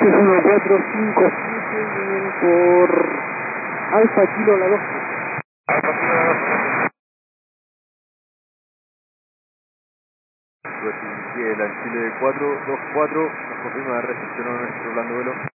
1457, vienen por Alfa Kilo la 2. Alfa Kilo la 2. La Chile 424, nos confirma recepcionó nuestro plan de vuelo.